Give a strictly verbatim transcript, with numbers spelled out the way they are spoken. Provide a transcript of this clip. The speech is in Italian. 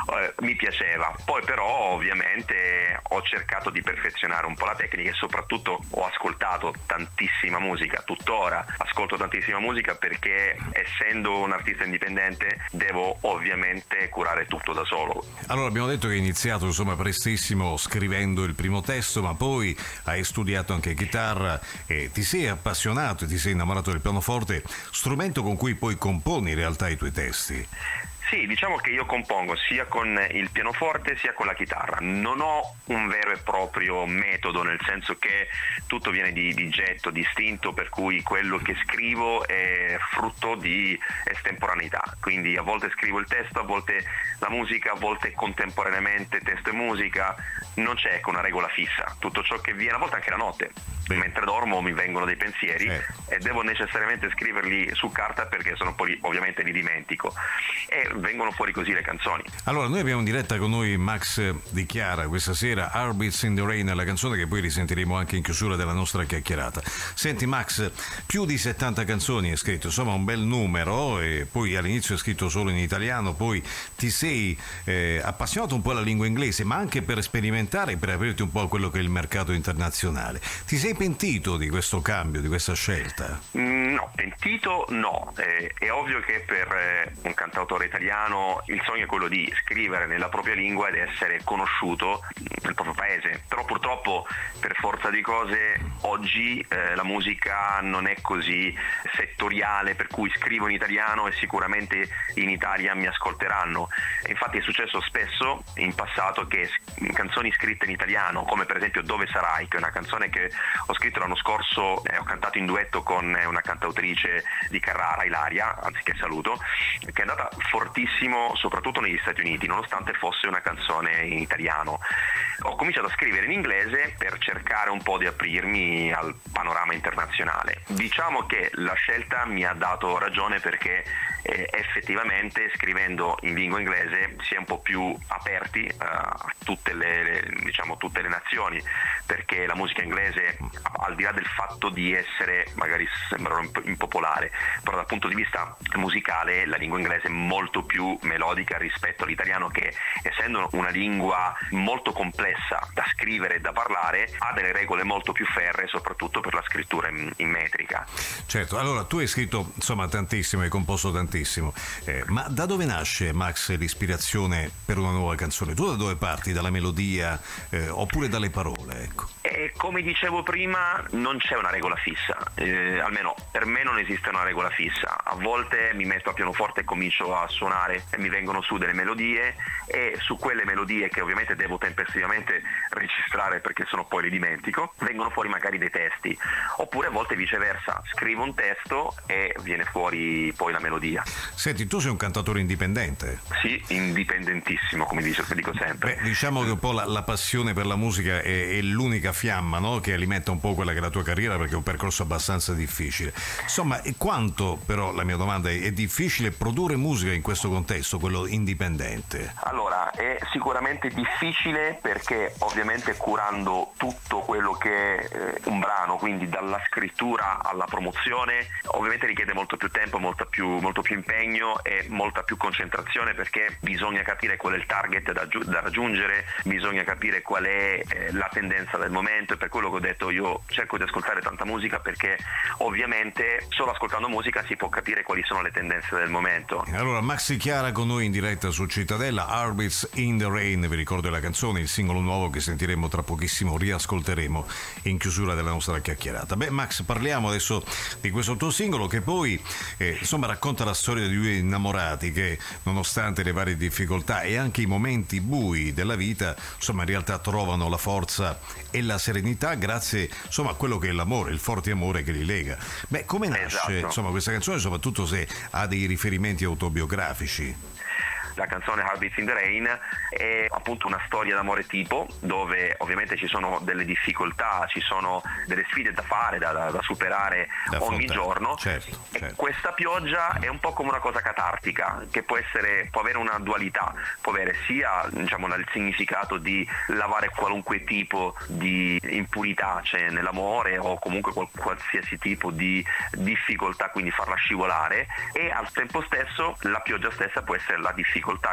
eh, mi piaceva. Poi però ovviamente ho cercato di perfezionare un po' la tecnica e soprattutto ho ascoltato tantissima musica, tuttora ascolto tantissima musica perché essendo un artista indipendente devo ovviamente curare tutto da solo. Allora abbiamo detto che hai iniziato insomma prestissimo scrivendo il primo testo, ma poi hai studiato anche chitarra e ti sei appassionato e ti sei innamorato del pianoforte, strumento con cui poi componi in realtà i tuoi testi. Sì, diciamo che io compongo sia con il pianoforte sia con la chitarra. Non ho un vero e proprio metodo, nel senso che tutto viene di, di getto, distinto, per cui quello che scrivo è frutto di estemporaneità. Quindi a volte scrivo il testo, a volte la musica, a volte contemporaneamente testo e musica. Non c'è ecco, una regola fissa. Tutto ciò che viene, a volte anche la notte. Beh. Mentre dormo mi vengono dei pensieri eh. e devo necessariamente scriverli su carta perché sennò poi ovviamente li dimentico. E vengono fuori così le canzoni. Allora noi abbiamo in diretta con noi Max Di Chiara questa sera, Heartbeats in the Rain, la canzone che poi risentiremo anche in chiusura della nostra chiacchierata. Senti Max, più di settanta canzoni hai scritto, insomma un bel numero, e poi all'inizio hai scritto solo in italiano, poi ti sei eh, appassionato un po' alla lingua inglese, ma anche per sperimentare, per aprirti un po' a quello che è il mercato internazionale. Ti sei pentito di questo cambio, di questa scelta? Mm, no, pentito no. Eh, è ovvio che per eh, un cantautore italiano il sogno è quello di scrivere nella propria lingua ed essere conosciuto nel proprio paese, però purtroppo per forza di cose oggi eh, la musica non è così settoriale, per cui scrivo in italiano e sicuramente in Italia mi ascolteranno. E infatti è successo spesso in passato che canzoni scritte in italiano, come per esempio Dove sarai, che è una canzone che ho scritto l'anno scorso, eh, ho cantato in duetto con una cantautrice di Carrara, Ilaria, anzi che saluto, che è andata fortissimo soprattutto negli Stati Uniti, nonostante fosse una canzone in italiano. Ho cominciato a scrivere in inglese per cercare un po' di aprirmi al panorama internazionale. Diciamo che la scelta mi ha dato ragione perché eh, effettivamente scrivendo in lingua inglese si è un po' più aperti uh, a tutte le, le, diciamo, tutte le nazioni, perché la musica inglese, al di là del fatto di essere, magari sembra impopolare, però dal punto di vista musicale la lingua inglese è molto più melodica rispetto all'italiano, che essendo una lingua molto complessa da scrivere e da parlare ha delle regole molto più ferree, soprattutto per la scrittura in, in metrica. Certo, allora tu hai scritto insomma tantissimo, hai composto tantissimo, eh, ma da dove nasce, Max, l'ispirazione per una nuova canzone? Tu da dove parti? Dalla melodia eh, oppure dalle parole? Ecco. E come dicevo prima non c'è una regola fissa, eh, almeno per me non esiste una regola fissa. A volte mi metto a pianoforte e comincio a suonare e mi vengono su delle melodie, e su quelle melodie, che ovviamente devo tempestivamente registrare perché sennò poi le dimentico, vengono fuori magari dei testi, oppure a volte viceversa, scrivo un testo e viene fuori poi la melodia. Senti, tu sei un cantautore indipendente? Sì, indipendentissimo, come dico, dico sempre. Beh, diciamo che un po' la, la passione per la musica è, è l'unica fiamma, no? Che alimenta un po' quella che è la tua carriera, perché è un percorso abbastanza difficile. Insomma, e quanto però, la mia domanda è, è difficile produrre musica in questo contesto, quello indipendente? Allora, è sicuramente difficile perché ovviamente curando tutto quello che è eh, un brano, quindi dalla scrittura alla promozione, ovviamente richiede molto più tempo, molto più, molto più impegno e molta più concentrazione, perché bisogna capire qual è il target da, da raggiungere, bisogna capire qual è eh, la tendenza del momento, e per quello che ho detto io cerco di ascoltare tanta musica, perché ovviamente solo ascoltando musica si può capire quali sono le tendenze del momento. Allora, Max Di Chiara con noi in diretta su Cittadella, Heartbeats in the Rain, vi ricordo la canzone, il singolo nuovo che sentiremo tra pochissimo, riascolteremo in chiusura della nostra chiacchierata. Beh, Max, parliamo adesso di questo tuo singolo che poi eh, insomma racconta la storia di due innamorati che, nonostante le varie difficoltà e anche i momenti bui della vita, insomma in realtà trovano la forza e la serenità grazie insomma a quello che è l'amore, il forte amore che li lega. Beh, come nasce esatto. insomma questa canzone, soprattutto se ha dei riferimenti autobiografici? La canzone Heartbeats in the Rain è appunto una storia d'amore tipo, dove ovviamente ci sono delle difficoltà, ci sono delle sfide da fare, da, da, da superare da ogni giorno. Certo, certo. E questa pioggia è un po' come una cosa catartica, che può essere, può avere una dualità, può avere sia diciamo il significato di lavare qualunque tipo di impurità c'è nell'amore, o comunque qual, qualsiasi tipo di difficoltà, quindi farla scivolare, e al tempo stesso la pioggia stessa può essere la difficoltà